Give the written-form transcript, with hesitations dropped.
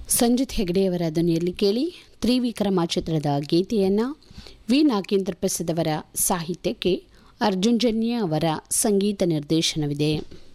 ಸಂಜಿತ್ ಹೆಗಡೆಯವರ ಧ್ವನಿಯಲ್ಲಿ ಕೇಳಿ ತ್ರಿವಿಕ್ರಮ ಚಿತ್ರದ ಗೀತೆಯನ್ನು ವಿ ನಾಗೇಂದ್ರ ಪ್ರಸಾದ್ ಅವರ ಸಾಹಿತ್ಯಕ್ಕೆ ಅರ್ಜುನ್ ಜನ್ಯ ಅವರ ಸಂಗೀತ ನಿರ್ದೇಶನವಿದೆ.